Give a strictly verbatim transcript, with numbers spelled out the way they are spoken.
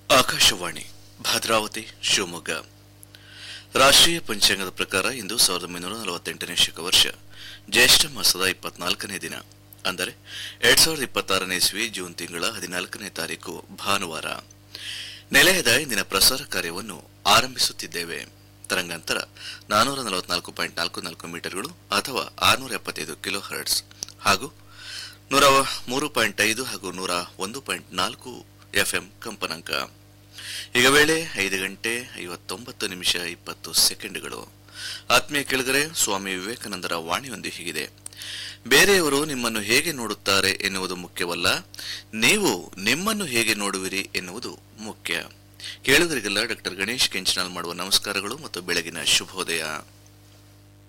ಆಕಾಶವಾಣಿ ಭದ್ರಾವತಿ ಶಿವಮೊಗ್ಗ. ರಾಷ್ಟ್ರೀಯ ಪಂಚಾಂಗದ ಪ್ರಕಾರ ಇಂದು ಸಾವಿರದ ಒಂಬೈನೂರ ನಲವತ್ತೆಂಟನೇ ಶಕ ವರ್ಷ ಜ್ಯೇಷ್ಠ ಮಾಸದ ಇಪ್ಪತ್ನಾಲ್ಕನೇ ದಿನ, ಅಂದರೆ ಎರಡ್ ಸಾವಿರದ ಇಪ್ಪತ್ತಾರನೇ ಇಸ್ವಿ ಜೂನ್ ತಿಂಗಳ ಹದಿನಾಲ್ಕನೇ ತಾರೀಕು ಭಾನುವಾರ. ನಿಲಯದ ಇಂದಿನ ಪ್ರಸಾರ ಕಾರ್ಯವನ್ನು ಆರಂಭಿಸುತ್ತಿದ್ದೇವೆ. ತರಂಗಾಂತರ ನಾನೂರ ನಲವತ್ನಾಲ್ಕು ಪಾಯಿಂಟ್ ನಾಲ್ಕು ನಾಲ್ಕು ಮೀಟರ್ಗಳು ಅಥವಾ ಆರುನೂರ ಎಪ್ಪತ್ತೈದು ಕಿಲೋ ಹರ್ಟ್ಸ್ ಹಾಗೂ ನೂರ ಮೂರು ಪಾಯಿಂಟ್ ಐದು ಹಾಗೂ ನೂರ ಒಂದು ಪಾಯಿಂಟ್ ನಾಲ್ಕು ಎಫ್ಎಂ ಕಂಪನಾಂಕ. ಈಗ ವೇಳೆ ಐದು ಗಂಟೆ ಐವತ್ತೊಂಬತ್ತು ನಿಮಿಷ ಇಪ್ಪತ್ತು ಸೆಕೆಂಡ್ಗಳು. ಆತ್ಮೀಯ ಕೆಳಗರೆ, ಸ್ವಾಮಿ ವಿವೇಕಾನಂದರ ವಾಣಿಯೊಂದು ಹೀಗಿದೆ: ಬೇರೆಯವರು ನಿಮ್ಮನ್ನು ಹೇಗೆ ನೋಡುತ್ತಾರೆ ಎನ್ನುವುದು ಮುಖ್ಯವಲ್ಲ, ನೀವು ನಿಮ್ಮನ್ನು ಹೇಗೆ ನೋಡುವಿರಿ ಎನ್ನುವುದು ಮುಖ್ಯ. ಕೇಳುಗರಿಗೆಲ್ಲ ಡಾಕ್ಟರ್ ಗಣೇಶ್ ಕೆಂಚನಾಳ್ ಮಾಡುವ ನಮಸ್ಕಾರಗಳು ಮತ್ತು ಬೆಳಗಿನ ಶುಭೋದಯ.